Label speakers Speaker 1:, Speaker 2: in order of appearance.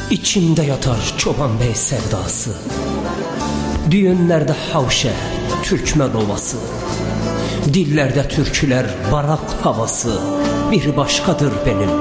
Speaker 1: İçimde yatar Çoban Bey sevdası, düğünlerde havşe, Türkmen ovası, dillerde türküler, barak havası bir başkadır benim